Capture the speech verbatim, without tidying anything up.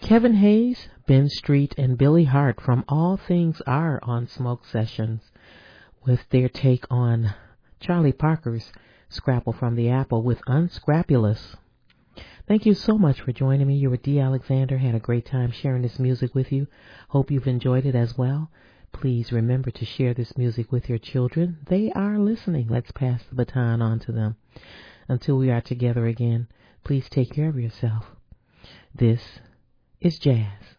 Kevin Hayes, Ben Street, and Billy Hart from All Things Are on Smoke Sessions with their take on Charlie Parker's Scrapple from the Apple with Unscrapulous. Thank you so much for joining me. You were Dee Alexander. Had a great time sharing this music with you. Hope you've enjoyed it as well. Please remember to share this music with your children. They are listening. Let's pass the baton on to them. Until we are together again, please take care of yourself. This is Jazz.